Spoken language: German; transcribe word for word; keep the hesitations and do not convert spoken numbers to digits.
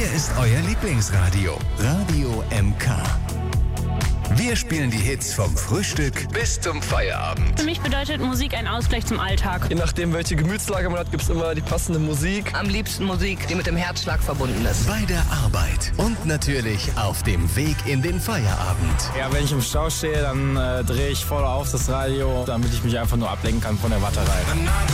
Hier ist euer Lieblingsradio, Radio M K. Wir spielen die Hits vom Frühstück bis zum Feierabend. Für mich bedeutet Musik ein Ausgleich zum Alltag. Je nachdem, welche Gemütslage man hat, gibt es immer die passende Musik. Am liebsten Musik, die mit dem Herzschlag verbunden ist. Bei der Arbeit und natürlich auf dem Weg in den Feierabend. Ja, wenn ich im Stau stehe, dann äh, drehe ich voll auf das Radio, damit ich mich einfach nur ablenken kann von der Warterei.